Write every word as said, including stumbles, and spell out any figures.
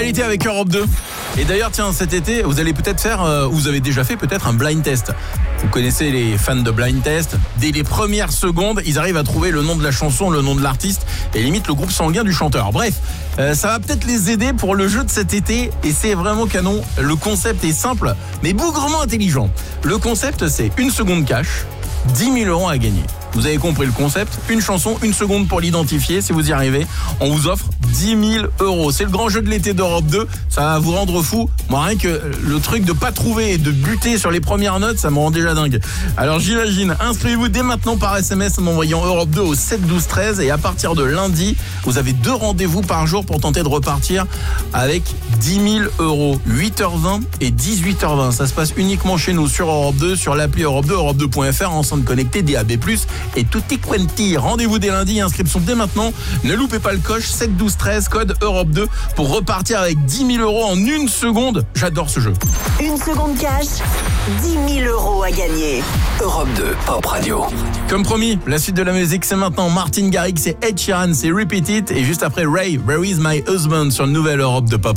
l'été avec Europe deux. Et d'ailleurs, tiens, cet été, vous allez peut-être faire, euh, vous avez déjà fait peut-être un blind test. Vous connaissez les fans de blind test. Dès les premières secondes, ils arrivent à trouver le nom de la chanson, le nom de l'artiste et limite le groupe sanguin du chanteur. Bref, euh, ça va peut-être les aider pour le jeu de cet été et c'est vraiment canon. Le concept est simple, mais bougrement intelligent. Le concept, c'est une seconde cash, dix mille euros à gagner. Vous avez compris le concept, une chanson, une seconde pour l'identifier. Si vous y arrivez, on vous offre dix mille euros. C'est le grand jeu de l'été d'Europe deux. Ça va vous rendre fou. Moi, rien que le truc de pas trouver et de buter sur les premières notes, ça me rend déjà dingue. Alors j'imagine, inscrivez-vous dès maintenant par S M S en envoyant Europe deux au sept douze treize. Et à partir de lundi, vous avez deux rendez-vous par jour pour tenter de repartir avec dix mille euros. huit heures vingt et dix-huit heures vingt. Ça se passe uniquement chez nous sur Europe deux, sur l'appli Europe deux, europe deux point f r, enceinte connectée, D A B plus, et tutti quanti. Rendez-vous dès lundi, inscription dès maintenant. Ne loupez pas le coche, sept douze treize, code Europe deux pour repartir avec dix mille euros en une seconde. J'adore ce jeu. Une seconde cash, dix mille euros à gagner. Europe deux, Pop Radio. Comme promis, la suite de la musique, c'est maintenant Martin Garrix, c'est Ed Sheeran, c'est Repeat It. Et juste après Ray, Where is my husband sur une nouvelle Europe de Pop.